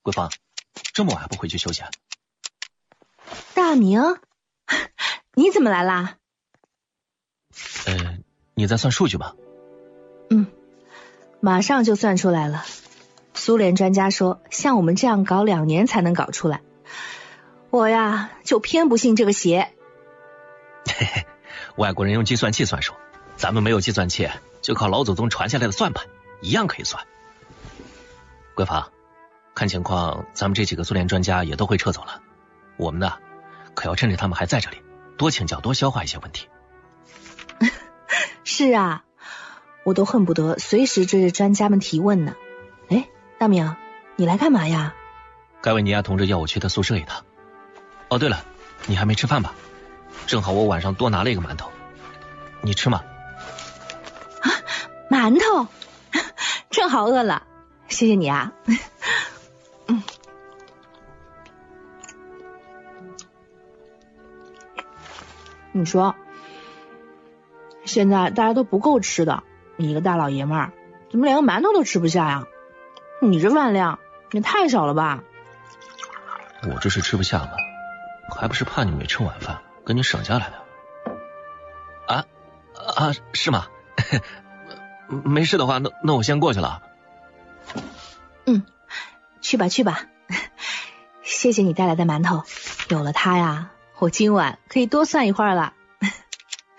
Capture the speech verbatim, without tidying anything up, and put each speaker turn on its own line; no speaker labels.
桂芳，这么晚还不回去休息啊？
大明，你怎么来啦？
呃，你在算数据吗？
嗯，马上就算出来了。苏联专家说，像我们这样搞两年才能搞出来。我呀，就偏不信这个邪。
嘿嘿，外国人用计算器算数，咱们没有计算器，就靠老祖宗传下来的算盘，一样可以算。桂芳，看情况咱们这几个苏联专家也都会撤走了，我们呢，可要趁着他们还在这里，多请教多消化一些问题。
是啊，我都恨不得随时追着专家们提问呢。哎，大明，你来干嘛呀？
盖维尼亚同志要我去他宿舍一趟。哦，对了，你还没吃饭吧？正好我晚上多拿了一个馒头，你吃吗？
啊，馒头，正好饿了，谢谢你啊。嗯，你说，现在大家都不够吃的，你一个大老爷们儿，怎么连个馒头都吃不下呀？你这饭量也太少了吧？
我这是吃不下吗？还不是怕你没吃晚饭，跟你省下来的。啊啊，是吗？没事的话，那那我先过去了。
嗯，去吧去吧，谢谢你带来的馒头，有了它呀，我今晚可以多算一会儿了。